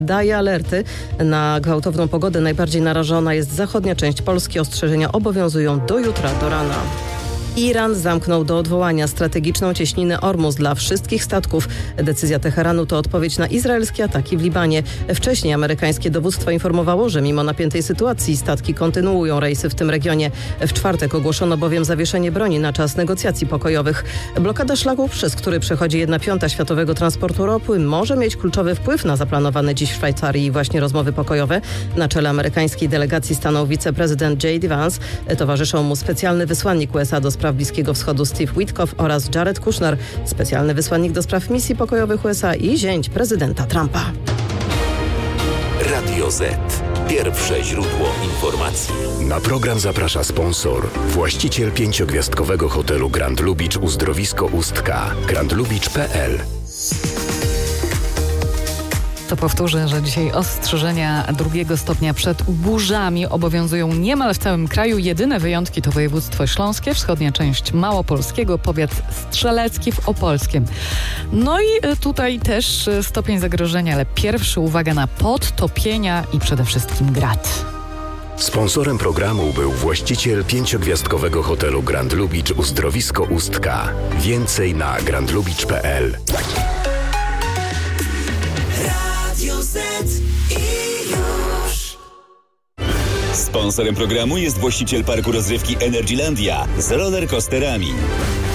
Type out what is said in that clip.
daje alerty. Na gwałtowną pogodę najbardziej narażona jest zachodnia część Polski. Ostrzeżenia obowiązują do jutra, do rana. Iran zamknął do odwołania strategiczną cieśninę Ormus dla wszystkich statków. Decyzja Teheranu to odpowiedź na izraelskie ataki w Libanie. Wcześniej amerykańskie dowództwo informowało, że mimo napiętej sytuacji statki kontynuują rejsy w tym regionie. W czwartek ogłoszono bowiem zawieszenie broni na czas negocjacji pokojowych. Blokada szlaku, przez który przechodzi 1/5 światowego transportu ropy, może mieć kluczowy wpływ na zaplanowane dziś w Szwajcarii właśnie rozmowy pokojowe. Na czele amerykańskiej delegacji stanął wiceprezydent J.D. Vance. Towarzyszą mu specjalny wysłannik USA do spraw Bliskiego Wschodu Steve Witkoff oraz Jared Kushner, specjalny wysłannik do spraw misji pokojowych USA i zięć prezydenta Trumpa. Radio Z. Pierwsze źródło informacji. Na program zaprasza sponsor, właściciel 5-gwiazdkowego hotelu Grand Lubicz Uzdrowisko Ustka, grandlubicz.pl. To powtórzę, że dzisiaj ostrzeżenia 2 stopnia przed burzami obowiązują niemal w całym kraju. Jedyne wyjątki to województwo śląskie, wschodnia część małopolskiego, powiat strzelecki w Opolskiem. No i tutaj też stopień zagrożenia, ale pierwszy uwaga na podtopienia i przede wszystkim grad. Sponsorem programu był właściciel 5-gwiazdkowego hotelu Grand Lubicz Uzdrowisko Ustka. Więcej na grandlubicz.pl. Sponsorem programu jest właściciel parku rozrywki Energylandia z rollercoasterami.